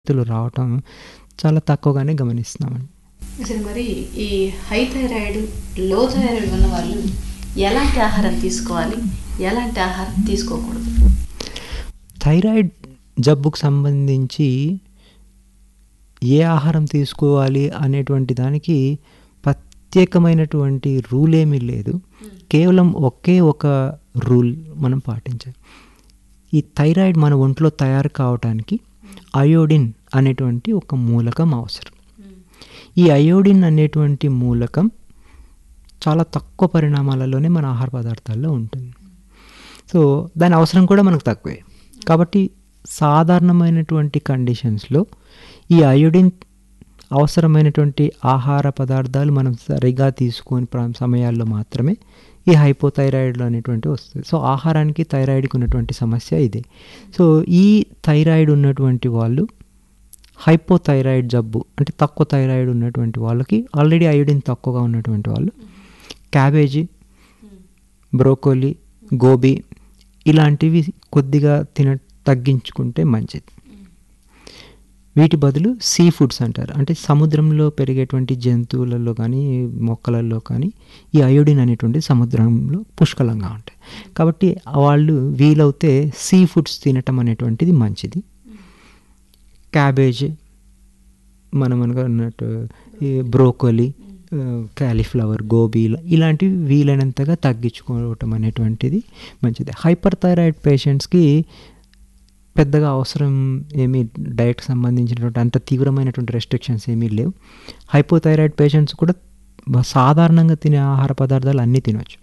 తులు రావటం చాలా తక్కువగానే గమనిస్తున్నామండి. అసలు మరి ఈ హై థైరాయిడ్, లో థైరాయిడ్ ఉన్న వాళ్ళు ఎలాంటి ఆహారం తీసుకోవాలి, ఎలాంటి ఆహారం తీసుకోకూడదు? థైరాయిడ్ జబ్బుకు సంబంధించి ఏ ఆహారం తీసుకోవాలి అనేటువంటి దానికి ప్రత్యేకమైనటువంటి రూల్ ఏమీ లేదు. కేవలం ఒకే ఒక రూల్ మనం పాటించాలి. ఈ థైరాయిడ్ మన ఒంట్లో తయారు కావడానికి అయోడిన్ అనేటువంటి ఒక మూలకం అవసరం. ఈ అయోడిన్ అనేటువంటి మూలకం చాలా తక్కువ పరిణామాలలోనే మన ఆహార పదార్థాల్లో ఉంటుంది. సో దాని అవసరం కూడా మనకు తక్కువే. కాబట్టి సాధారణమైనటువంటి కండిషన్స్లో ఈ అయోడిన్ అవసరమైనటువంటి ఆహార పదార్థాలు మనం సరిగా తీసుకొని సమయాల్లో మాత్రమే ఈ హైపోథైరాయిడ్లు అనేటువంటివి వస్తుంది. సో ఆహారానికి థైరాయిడ్కి ఉన్నటువంటి సమస్య ఇదే. సో ఈ థైరాయిడ్ ఉన్నటువంటి వాళ్ళు హైపోథైరాయిడ్ జబ్బు అంటే తక్కువ థైరాయిడ్ ఉన్నటువంటి వాళ్ళకి ఆల్రెడీ అయోడిన్ తక్కువగా ఉన్నటువంటి వాళ్ళు క్యాబేజీ, బ్రోకోలీ, గోబీ ఇలాంటివి కొద్దిగా తగ్గించుకుంటే మంచిది. వీటి బదులు సీ ఫుడ్స్ అంటారు, అంటే సముద్రంలో పెరిగేటువంటి జంతువులలో కానీ మొక్కలలో కానీ ఈ అయోడిన్ అనేటువంటి సముద్రంలో పుష్కలంగా ఉంటాయి. కాబట్టి వాళ్ళు వీలవుతే సీ ఫుడ్స్ తినటం అనేటువంటిది మంచిది. క్యాబేజ్, మనం అనుకున్నట్టు ఈ బ్రోకోలీ, కాలీఫ్లవర్, గోబీ ఇలాంటివి వీలైనంతగా తగ్గించుకోవటం అనేటువంటిది మంచిది. హైపర్ థైరాయిడ్ పేషెంట్స్కి పెద్దగా అవసరం ఏమీ డైట్కి సంబంధించినటువంటి అంత తీవ్రమైనటువంటి రెస్ట్రిక్షన్స్ ఏమీ లేవు. హైపోథైరాయిడ్ పేషెంట్స్ కూడా సాధారణంగా తినే ఆహార పదార్థాలు అన్నీ తినవచ్చు.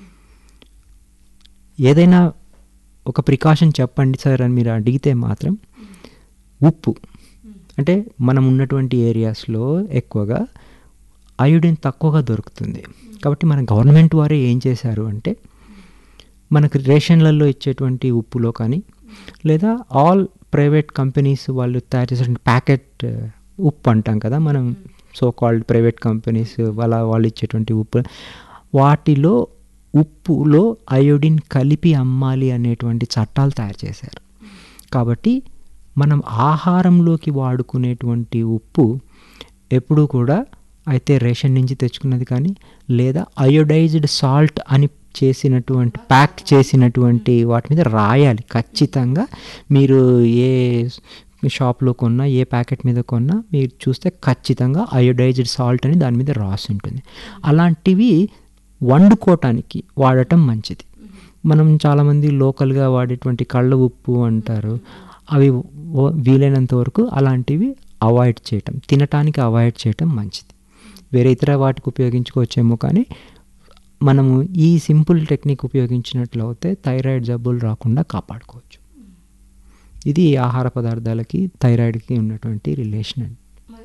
ఏదైనా ఒక ప్రికాషన్ చెప్పండి సార్ అని మీరు అడిగితే మాత్రం ఉప్పు, అంటే మనం ఉన్నటువంటి ఏరియాస్లో ఎక్కువగా అయోడిన్ తక్కువగా దొరుకుతుంది. కాబట్టి మన గవర్నమెంట్ వారే ఏం చేశారు అంటే మనకు రేషన్లలో ఇచ్చేటువంటి ఉప్పులో కానీ లేదా ఆల్ ప్రైవేట్ కంపెనీస్ వాళ్ళు తయారు చేసేటువంటి ప్యాకెట్ ఉప్పు అంటాం కదా మనం, సో కాల్డ్ ప్రైవేట్ కంపెనీస్ వాళ్ళు ఇచ్చేటువంటి ఉప్పు, వాటిలో ఉప్పులో అయోడిన్ కలిపి అమ్మాలి అనేటువంటి చట్టాలు తయారు చేశారు. కాబట్టి మనం ఆహారంలోకి వాడుకునేటువంటి ఉప్పు ఎప్పుడూ కూడా అయితే రేషన్ నుంచి తెచ్చుకున్నది కానీ లేదా అయోడైజ్డ్ సాల్ట్ అని చేసినటువంటి ప్యాక్ చేసినటువంటి వాటి మీద రాయాలి ఖచ్చితంగా. మీరు ఏ షాప్లో కొన్నా ఏ ప్యాకెట్ మీద కొన్నా మీరు చూస్తే ఖచ్చితంగా అయోడైజ్డ్ సాల్ట్ అని దాని మీద రాసి ఉంటుంది. అలాంటివి వండుకోవటానికి వాడటం మంచిది. మనం చాలామంది లోకల్గా వాడేటువంటి కళ్ళ ఉప్పు అంటారు, అవి వీలైనంత వరకు అలాంటివి అవాయిడ్ చేయటం, తినటానికి అవాయిడ్ చేయటం మంచిది. వేరే ఇతర వాటికి ఉపయోగించుకోవచ్చేమో కానీ మనము ఈ సింపుల్ టెక్నిక్ ఉపయోగించినట్లయితే థైరాయిడ్ జబ్బులు రాకుండా కాపాడుకోవచ్చు. ఇది ఆహార పదార్థాలకి థైరాయిడ్కి ఉన్నటువంటి రిలేషన్ అండి.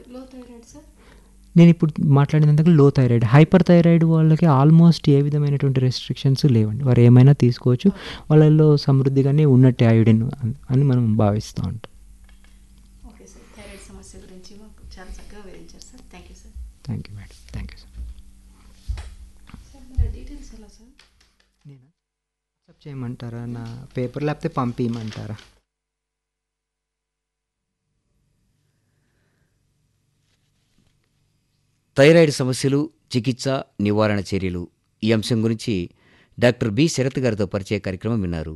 నేను ఇప్పుడు మాట్లాడినందుకు లో థైరాయిడ్. హైపర్ థైరాయిడ్ వాళ్ళకి ఆల్మోస్ట్ ఏ విధమైనటువంటి రెస్ట్రిక్షన్స్ లేవండి, వారు ఏమైనా తీసుకోవచ్చు, వాళ్ళల్లో సమృద్ధిగానే ఉన్నట్టే అయోడిన్ అని మనం భావిస్తూ ఉంటాం. ఓకే సార్, థైరాయిడ్ సమస్య గురించి మాకు చాలా చక్కగా వివరించారు sir. Thank you sir. Thank you madam. Thank you sir. Sir మరి డీటెయిల్స్ ఎలా సార్? నేను వాట్సాప్ చేయమంటారా, నా పేపర్ లేకపోతే పంపించమంటారా? థైరాయిడ్ సమస్యలు, చికిత్స, నివారణ చర్యలు ఈ అంశం గురించి డాక్టర్ బి శరత్ గారితో పరిచయ కార్యక్రమం విన్నారు.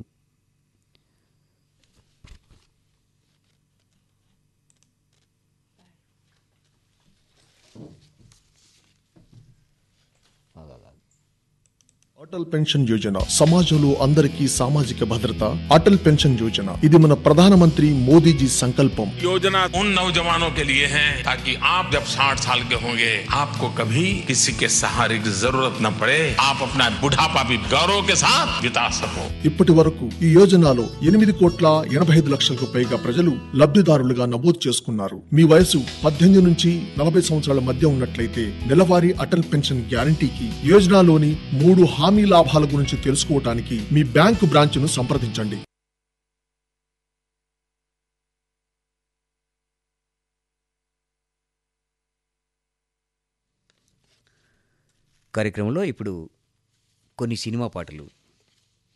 అటల్ పెన్షన్ యోజన సమాజంలో అందరికీ సామాజిక భద్రత. అటల్ పెన్షన్ యోజన ఇది మన ప్రధానమంత్రి మోదీజీ సంకల్పం. योजना उन नौजवानों के लिए है ताकि आप जब 60 साल के होंगे आपको कभी किसी के सहारे की जरूरत न पड़े, आप अपना बुढ़ापा भी गौरव के साथ बिता सको. ఇప్పటి వరకు ఈ యోజనలో 8,85,00,000కు పైగా ప్రజలు లబ్ధిదారులుగా నమోదు చేసుకున్నారు. మీ వయసు 18 నుంచి 40 సంవత్సరాల మధ్య ఉన్నట్లయితే నెలవారీ అటల్ పెన్షన్ గ్యారంటీకి యోజనలోని 3 హామీ లాభాల గురించి తెలుసుకోవడానికి మీ బ్యాంకు బ్రాంచ్ను సంప్రదించండి. కార్యక్రమంలో ఇప్పుడు కొన్ని సినిమా పాటలు.